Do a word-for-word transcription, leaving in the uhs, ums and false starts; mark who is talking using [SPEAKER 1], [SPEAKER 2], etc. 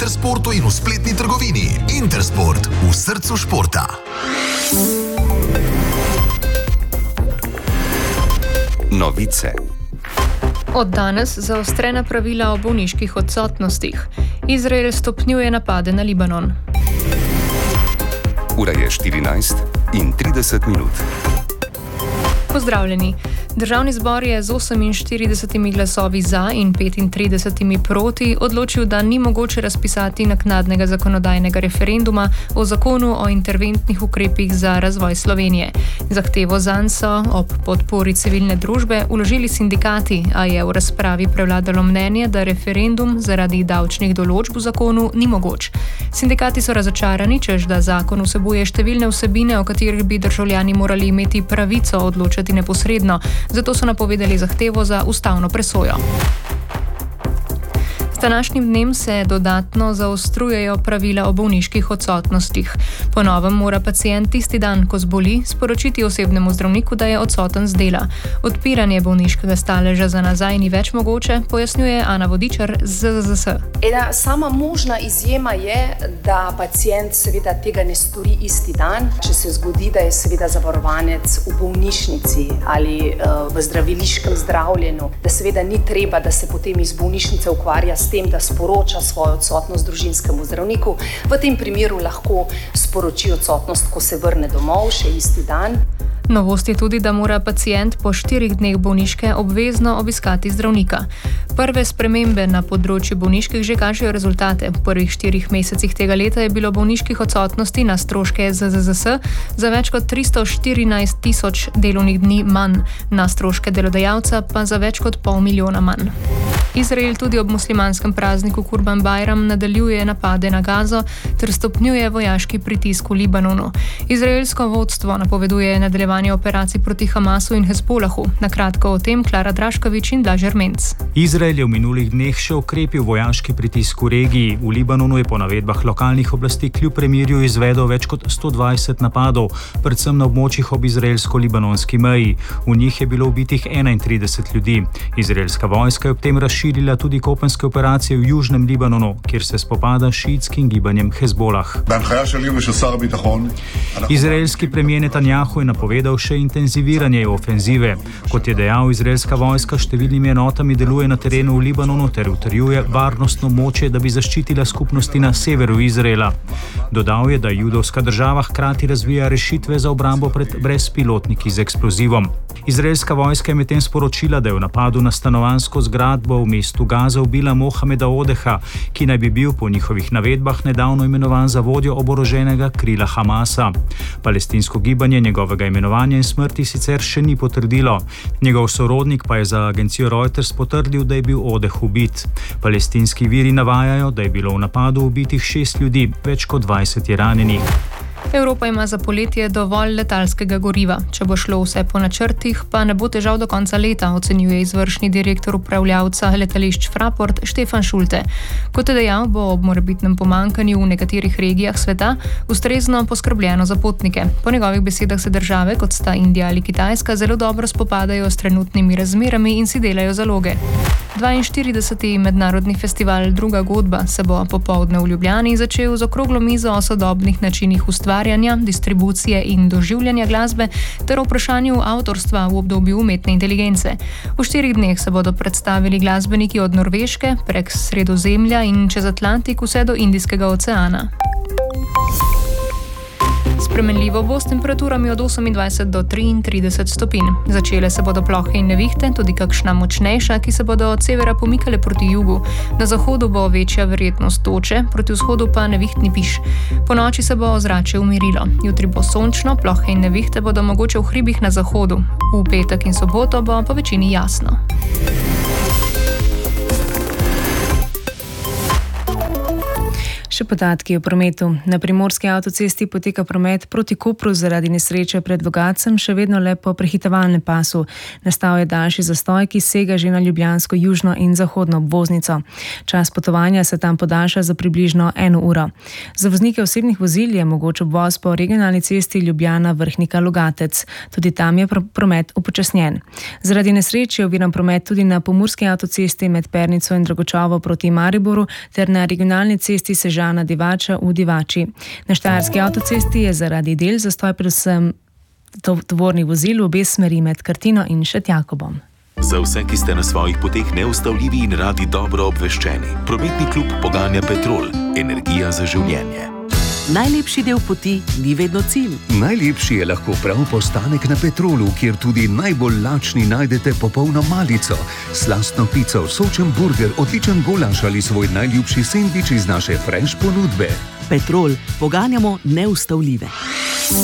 [SPEAKER 1] Intersportu in v spletni trgovini. Intersport, v srcu športa.
[SPEAKER 2] Novice.
[SPEAKER 3] Od danes zaostrena pravila o bolniških odsotnostih. Izrael stopnjuje napade na Libanon.
[SPEAKER 2] Ura je štirinajst in trideset minut.
[SPEAKER 3] Pozdravljeni. Državni zbor je z oseminštiridesetimi glasovi za in petintridesetimi proti odločil, da ni mogoče razpisati naknadnega zakonodajnega referenduma o zakonu o interventnih ukrepih za razvoj Slovenije. Zahtevo zanj so ob podpori civilne družbe vložili sindikati, a je v razpravi prevladalo mnenje, da referendum zaradi davčnih določb v zakonu ni mogoč. Sindikati so razočarani, češ da zakon vsebuje številne vsebine, o katerih bi državljani morali imeti pravico odločati neposredno. Zato so napovedali zahtevo za ustavno presojo. S današnjim dnem se dodatno zaostrujejo pravila o bolniških odsotnostih. Po novem mora pacient tisti dan, ko zboli, sporočiti osebnemu zdravniku, da je odsoten z dela. Odpiranje bolniškega staleža za nazaj ni več mogoče, pojasnjuje Ana Vodičar z Z Z S.
[SPEAKER 4] Ena sama možna izjema je, da pacient seveda tega ne stori isti dan, če se zgodi, da je seveda zavarovanec v bolnišnici ali uh, v zdraviliškem zdravljenju, da seveda ni treba, da se potem iz bolnišnice ukvarja s tem, da sporoča svojo odsotnost družinskemu zdravniku. V tem primeru lahko sporoči odsotnost, ko se vrne domov, še isti dan.
[SPEAKER 3] Novost je tudi, da mora pacient po štirih dneh bolniške obvezno obiskati zdravnika. Prve spremembe na področju bolniških že kažejo rezultate. V prvih štirih mesecih tega leta je bilo bolniških odsotnosti na stroške Z Z Z S za več kot tristo štirinajst tisoč delovnih dni manj, na stroške delodajalca pa za več kot pol milijona manj. Izrael tudi ob muslimanskem prazniku Kurban Bajram nadaljuje napade na Gazo ter stopnjuje vojaški pritisk v Libanonu. Izraelsko vodstvo napoveduje nadaljevanje operacij proti Hamasu in Hezbolahu. Na kratko o tem Klara Draškovič in Blaž Ermenc.
[SPEAKER 5] Izrael je v minulih dneh še okrepil vojaški pritisk v regiji. V Libanonu je po navedbah lokalnih oblasti kljub premirju izvedel več kot sto dvajset napadov, predvsem na območjih ob izraelsko-libanonski meji. V njih je bilo ubitih enaintrideset ljudi. Izraelska vojska je ob tem razširila tudi kopenske operacije v južnem Libanonu, kjer se spopada s šiitskim gibanjem Hezbolah. Izraelski premijer Netanjahu je napovedal še intenziviranje ofenzive. Kot je dejal, izraelska vojska s številnimi enotami deluje na terenu v Libanonu ter utrjuje varnostno moče, da bi zaščitila skupnosti na severu Izraela. Dodal je, da judovska država hkrati razvija rešitve za obrambo pred brezpilotniki z eksplozivom. Izraelska vojska je medtem sporočila, da je v napadu na stanovanjsko zgradbo v mestu Gaza ubila Mohameda Odeha, ki naj bi bil po njihovih navedbah nedavno imenovan za vodjo oboroženega krila Hamasa. Palestinsko gibanje njegovega imenovanja in smrti sicer še ni potrdilo. Njegov sorodnik pa je za agencijo Reuters potrdil, da je bil Odeh ubit. Palestinski viri navajajo, da je bilo v napadu ubitih šest ljudi, več kot dvajset je ranjenih.
[SPEAKER 3] Evropa ima za poletje dovolj letalskega goriva. Če bo šlo vse po načrtih, pa ne bo težav do konca leta, ocenjuje izvršni direktor upravljavca letališč Fraport Štefan Šulte. Kot je dejal, bo ob morebitnem pomanjkanju v nekaterih regijah sveta ustrezno poskrbljeno za potnike. Po njegovih besedah se države, kot sta Indija ali Kitajska, zelo dobro spopadajo s trenutnimi razmerami in si delajo zaloge. dvainštirideseti mednarodni festival Druga godba se bo popoldne v Ljubljani začel z okroglo mizo o sodobnih načinih ustvarjanja, distribucije in doživljanja glasbe ter o vprašanju avtorstva v obdobju umetne inteligence. V štirih dneh se bodo predstavili glasbeniki od Norveške prek Sredozemlja in čez Atlantik vse do Indijskega oceana. Spremenljivo bo s temperaturami od osemindvajset do triintrideset stopinj. Začele se bodo plohe in nevihte, tudi kakšna močnejša, ki se bodo od severa pomikale proti jugu. Na zahodu bo večja verjetnost toče, proti vzhodu pa nevihtni piš. Po noči se bo ozračje umirilo. Jutri bo sončno, plohe in nevihte bodo mogoče v hribih na zahodu. V petek in soboto bo po večini jasno.
[SPEAKER 6] Še podatki o prometu. Na primorski avtocesti poteka promet proti Kopru zaradi nesreče pred Logacem še vedno le po prehitevalnem pasu. Nastal je daljši zastoj, ki sega že na ljubljansko južno in zahodno obvoznico. Čas potovanja se tam podaljša za približno eno uro. Za voznike osebnih vozil je mogoč obvoz po regionalni cesti Ljubljana-Vrhnika-Logatec. Tudi tam je promet upočasnjen. Zaradi nesreče je oviran promet tudi na pomurski avtocesti med Pernico in Dragočovo proti Mariboru ter na regionalni cesti Sežana Divača v Divači. Na štajerski avtocesti je zaradi del zastoj predvsem tovornih vozil v obe smeri med Krtino in Šentjakobom.
[SPEAKER 7] Za vse, ki ste na svojih poteh neustavljivi in radi dobro obveščeni, prometni klub poganja Petrol, energija za življenje.
[SPEAKER 8] Najlepši del poti ni vedno cilj.
[SPEAKER 2] Najlepši je lahko prav postanek na Petrolu, kjer tudi najbolj lačni najdete popolno malico, slastno pico, sočen burger, odličen golaš ali svoj najljubši sendvič iz naše fresh ponudbe.
[SPEAKER 8] Petrol, poganjamo neustavljive.